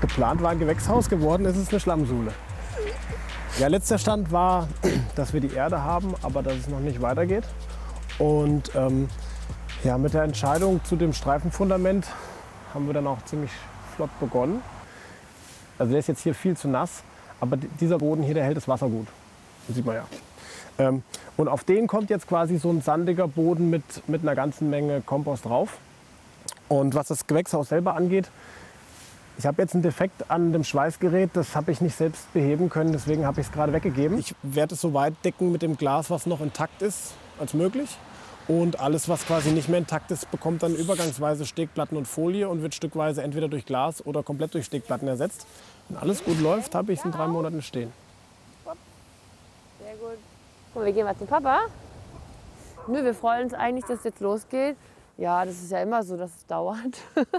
geplant war ein Gewächshaus, geworden ist es eine Schlammsuhle. Ja, letzter Stand war, dass wir die Erde haben, aber dass es noch nicht weitergeht. Und ja, mit der Entscheidung zu dem Streifenfundament haben wir dann auch ziemlich flott begonnen. Also der ist jetzt hier viel zu nass, aber dieser Boden hier, der hält das Wasser gut. Das sieht man ja. Und auf den kommt jetzt quasi so ein sandiger Boden mit einer ganzen Menge Kompost drauf. Und was das Gewächshaus selber angeht, ich habe jetzt einen Defekt an dem Schweißgerät, das habe ich nicht selbst beheben können, deswegen habe ich es gerade weggegeben. Ich werde es so weit decken mit dem Glas, was noch intakt ist, als möglich. Und alles, was quasi nicht mehr intakt ist, bekommt dann übergangsweise Stegplatten und Folie und wird stückweise entweder durch Glas oder komplett durch Stegplatten ersetzt. Wenn alles gut läuft, habe ich es in 3 Monaten stehen. Sehr gut. Und wir gehen mal zum Papa. Nö, wir freuen uns eigentlich, dass es jetzt losgeht. Ja, das ist ja immer so, dass es dauert.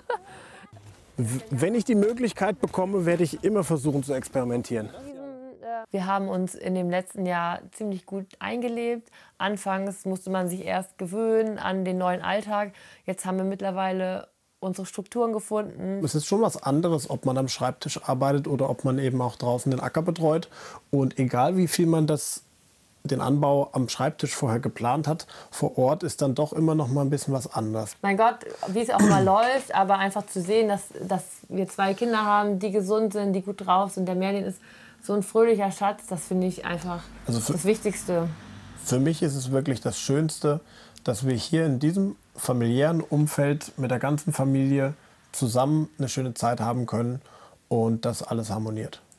Wenn ich die Möglichkeit bekomme, werde ich immer versuchen zu experimentieren. Wir haben uns in dem letzten Jahr ziemlich gut eingelebt. Anfangs musste man sich erst gewöhnen an den neuen Alltag. Jetzt haben wir mittlerweile unsere Strukturen gefunden. Es ist schon was anderes, ob man am Schreibtisch arbeitet oder ob man eben auch draußen den Acker betreut. Und egal wie viel man den Anbau am Schreibtisch vorher geplant hat, vor Ort ist dann doch immer noch mal ein bisschen was anders. Mein Gott, wie es auch mal läuft, aber einfach zu sehen, dass wir 2 Kinder haben, die gesund sind, die gut drauf sind. Der Merlin ist so ein fröhlicher Schatz, das finde ich einfach das Wichtigste. Für mich ist es wirklich das Schönste, dass wir hier in diesem familiären Umfeld mit der ganzen Familie zusammen eine schöne Zeit haben können und dass alles harmoniert.